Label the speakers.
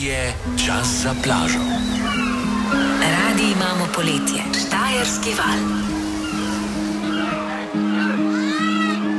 Speaker 1: je čas za plažo.
Speaker 2: Radi imamo poletje. Štajerski val.